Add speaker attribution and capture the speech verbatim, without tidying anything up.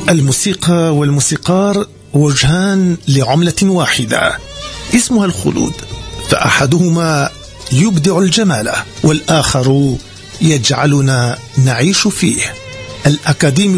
Speaker 1: الموسيقى والموسيقار وجهان لعملة واحدة اسمها الخلود، فأحدهما يبدع الجمال والآخر يجعلنا نعيش فيه. الأكاديمي